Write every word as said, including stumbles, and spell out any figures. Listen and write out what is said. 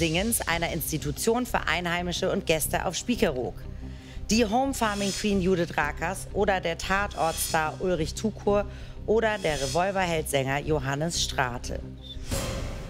Singens, einer Institution für Einheimische und Gäste auf Spiekeroog. Die Home Farming Queen Judith Rakers oder der Tatortstar Ulrich Tukur oder der Revolverheld-Sänger Johannes Strate.